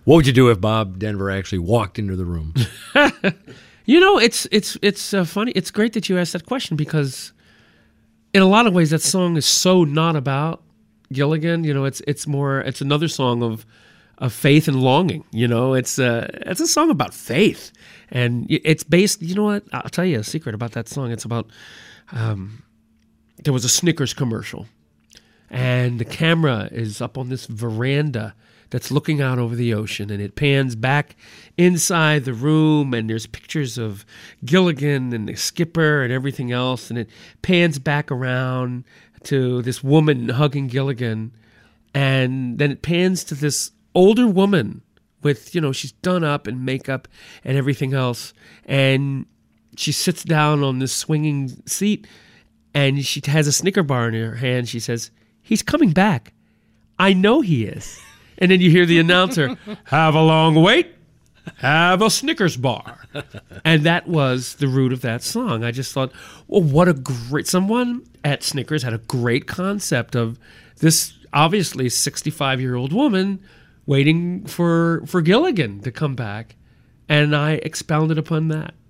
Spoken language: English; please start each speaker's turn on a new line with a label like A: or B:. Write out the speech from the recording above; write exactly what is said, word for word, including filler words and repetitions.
A: What would you do if Bob Denver actually walked into the room?
B: You know, it's it's it's uh, funny. It's great that you asked that question because, in a lot of ways, that song is so not about Gilligan. You know, it's it's more it's another song of of faith and longing. You know, it's uh, it's a song about faith, and it's based. You know what? I'll tell you a secret about that song. It's about um, there was a Snickers commercial, and the camera is up on this veranda that's looking out over the ocean, and it pans back inside the room, and there's pictures of Gilligan and the skipper and everything else, and it pans back around to this woman hugging Gilligan, and then it pans to this older woman with, you know, she's done up in makeup and everything else, and she sits down on this swinging seat, and she has a Snicker bar in her hand. She says, "He's coming back. I know he is." And then you hear the announcer, "Have a long wait, have a Snickers bar." And that was the root of that song. I just thought, well, what a great, someone at Snickers had a great concept of this obviously sixty-five-year-old woman waiting for, for Gilligan to come back. And I expounded upon that.